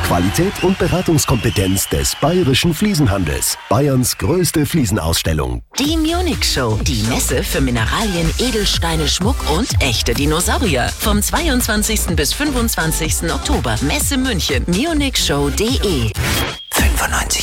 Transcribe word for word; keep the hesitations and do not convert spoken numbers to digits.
Qualität und Beratungskompetenz des Bayerischen Fliesenhandels. Bayerns größte Fliesenausstellung. Die Munich Show. Die Messe für Mineralien, Edelsteine, Schmuck und echte Dinosaurier. Vom zweiundzwanzigsten bis fünfundzwanzigsten Oktober. Messe München. munich show punkt de. fünfundneunzig